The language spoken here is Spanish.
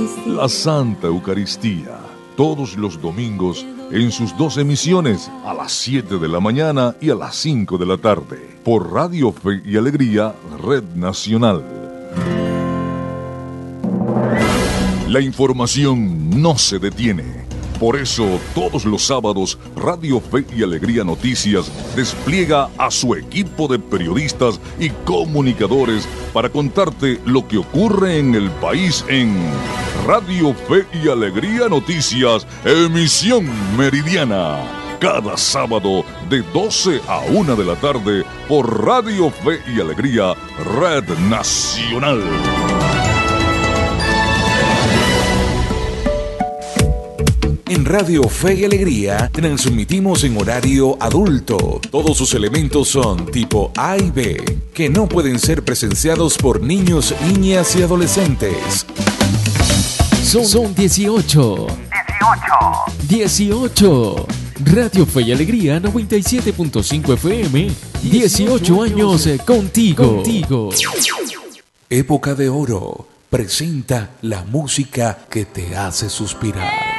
La Santa Eucaristía, todos los domingos en sus 2 emisiones, a las 7 de la mañana y a las 5 de la tarde, por Radio Fe y Alegría, Red Nacional. La información no se detiene. Por eso, todos los sábados, Radio Fe y Alegría Noticias despliega a su equipo de periodistas y comunicadores para contarte lo que ocurre en el país en Radio Fe y Alegría Noticias, emisión meridiana. Cada sábado de 12 a 1 de la tarde por Radio Fe y Alegría, Red Nacional. En Radio Fe y Alegría transmitimos en horario adulto. Todos sus elementos son tipo A y B, que no pueden ser presenciados por niños, niñas y adolescentes. Son 18. 18. Radio Fe y Alegría 97.5 FM. 18 años contigo. Época de Oro presenta la música que te hace suspirar.